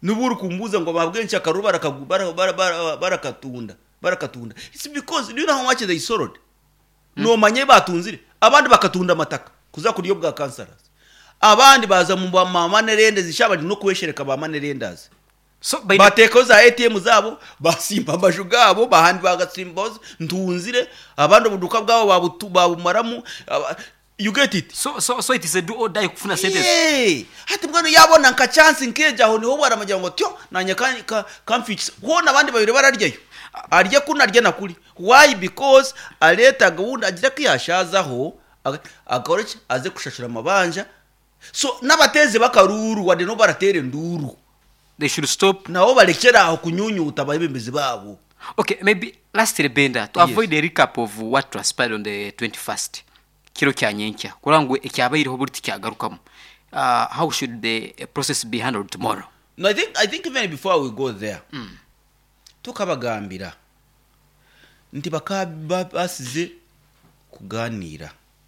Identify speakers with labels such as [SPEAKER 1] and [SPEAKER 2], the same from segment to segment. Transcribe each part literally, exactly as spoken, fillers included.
[SPEAKER 1] nuburi kumbuza ngo babwenshi akaruba barakagubara barakatunda barakatunda. It's because do you know how much they sold? Mm. No manye batunzire abandi bakatunda amataka kuza kuriyo bwa cancerous. Abandi baza mu mama nerende zishabanje no kuweshereka ba manerendazi.
[SPEAKER 2] So
[SPEAKER 1] bateko za A T M zabo basimba bajugabo bahandi bagatsimboza ntunzire abandi buduka bwabo babutu babumaramu. You get it?
[SPEAKER 2] So so so it is a do or die kufuna sentence.
[SPEAKER 1] Hey, hati mwana yabona nka chance nkeja ho niho baramajya ngo tyo nanya ka kamfix ho nabandi babire bararyayo arye kunarya nakuri. Why? Because aleta gahunda agira kiyashazaho agoreke aze kushashira amabanja. So nabateze bakaruru wade no baratere nduru.
[SPEAKER 2] They should stop.
[SPEAKER 1] Naho barekera aho kunyunyuta bayibembezi babo.
[SPEAKER 2] Okay, maybe lastly Benda to yes. avoid a recap of what transpired on the twenty-first. Kiro kya nyenkya kurango ekyabayiriho burti kyagarukamo. Uh, how should the process be handled tomorrow?
[SPEAKER 1] No, I think I think even before we go there. Mm. Tukabagambira. Nti bakabasize kuganira.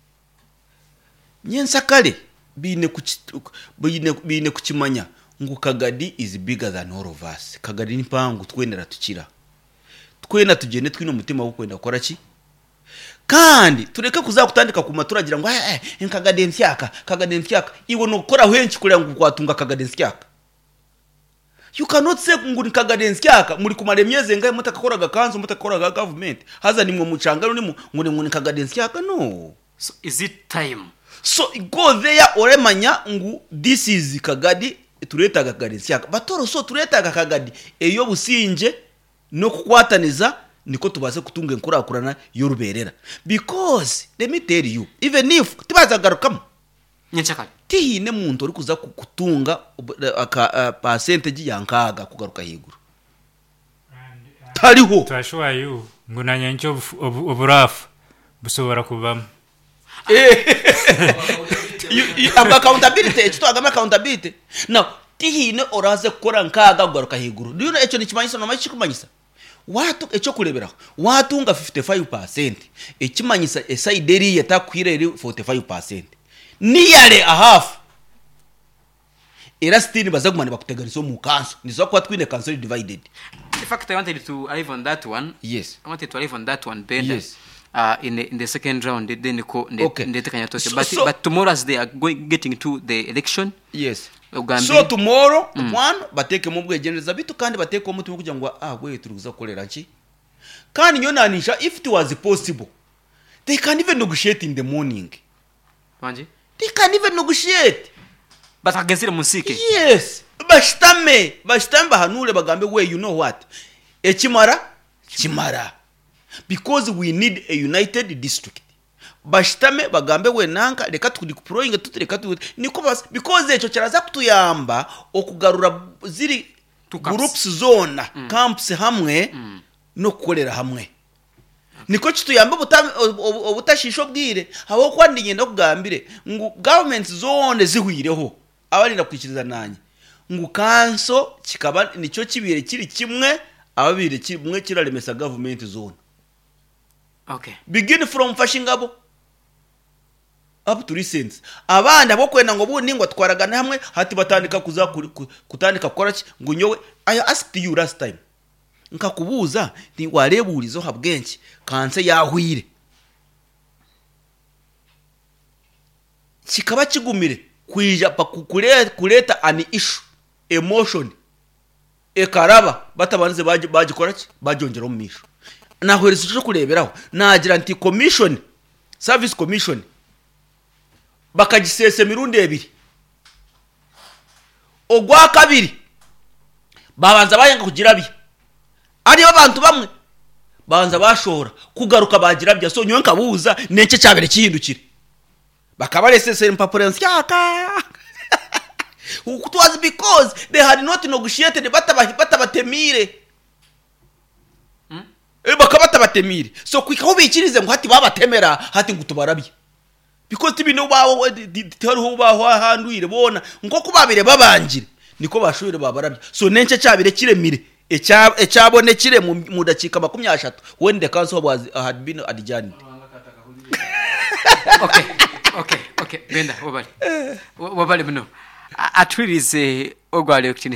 [SPEAKER 1] Nyensa kale bine bine bine kukimanya ngo Kagadi is bigger than all of us. Kagadi ni pangu twendera tukira. Twena tugende twino mutima wo kwenda kora ki? Kandi tureka kuzakutandika ku maturagira ngo eh eh Kagadi nsyaka Kagadi nsyaka iwo no kora henshi kure ngo kwatunga Kagadi nsyaka. You cannot say ngo ni Kagadi nsyaka muri kumare myeze ngaye mutakakoraga kanzo mutakakoraga government haza nimwe mucangano ni ngo ni Kagadi nsyaka. No.
[SPEAKER 2] So is it time?
[SPEAKER 1] So go there oremanya ngo this is Kagadi tureta Kagadi nsyaka batoro so tureta Kagadi eyo businje no kukwataniza niko tubaze kutunga enkurakurana yoruberera. Because let me tell you, even if tibaza garukamo
[SPEAKER 2] nyenchakali
[SPEAKER 1] tihine muntu uri kuza kutunga aka percentage yankaga kugaruka higuru tariho
[SPEAKER 3] twashwa you ngunanya ncho oburafu busobora kubam
[SPEAKER 1] eh accountability echo agama accountability now tihine oraze kora nkaga kugaruka higuru. Do you know echo nikimanyisa no machikumanyisa watu echo kureberaho watunga fifty-five percent ekimanyisa esaideri yatakwirere forty-five percent niyale a half era stini bazagumana bakutegarizo mu kanso nizo kwa twine cancel divided.
[SPEAKER 2] In fact, I wanted to arrive on that one.
[SPEAKER 1] Yes,
[SPEAKER 2] I wanted to arrive on that one Ben.
[SPEAKER 1] Yes.
[SPEAKER 2] Uh, in the, in the second round they then ko
[SPEAKER 1] okay.
[SPEAKER 2] so, but so, but tomorrow as they are going getting to the election.
[SPEAKER 1] Yes.
[SPEAKER 2] Ugambi.
[SPEAKER 1] So tomorrow mm. one bateke mu bwegeneza bitu kandi bateke umutima kugira ngo ah we turuza kolera nki kandi nyonanisha if it was possible they can even negotiate in the morning.
[SPEAKER 2] Wanji?
[SPEAKER 1] They can even negotiate.
[SPEAKER 2] But agenzire musike.
[SPEAKER 1] Yes. Bashitame, bashitamba hanule bagambe we you know what? Ekimara, kimara. Because we need a united district. Bashitame bagambe we nanka reka tudikuproinga tutireka tu niko bas because echo cyaraza kutuyamba okugarura ziri groups zone mm. camps hamwe mm. no kukolera hamwe. Niko kituyamba obutashisho bwire abo kwandi ngenda kugambire ngo government zone zihwireho abarinda kwikiriza nanye ngo kanso kikaba nico kibire kiri kimwe ababire kimwe kiraremesa government zone.
[SPEAKER 2] Okay.
[SPEAKER 1] Begin from fashingabo up to recent. Abandi abo kwenda ngo bundi ngo twaragana hamwe hati batandika kuza kutandika gukora ki ngo nyowe I asked you last time nkakubuza ndi wareburizo habwenki kanse yahwire kikaba kigumire kwija pakukuleta kuleta an issue emotion ekaraba batabanze baje bagikora ki bajongera mu misho naho research kureberaho nagira anti commission service commission bakagisese mirundi ebiri ogwa kabiri babanza bayanga kugira bi ari abantu bamwe banza bashora kugaruka bagira bya so nyonka buza neke cyabere kihindukire bakaba resese impapurence yaka it was because they had not negotiated batabatemire hmm? E bakabata batemire so kwikaho bikirize ngo hati babatemera hati ngutubarabye because tibino bawo tariho baho handuire bona ngo kubabire babangire niko bashuire babarabye so nence cyabire kiremire echa echabone kire mu dakika makumyabiri n'eshatu when the council was uh, had been adjourned.
[SPEAKER 2] Okay, okay, okay. Benda wabali wabali mno atwirize ogwale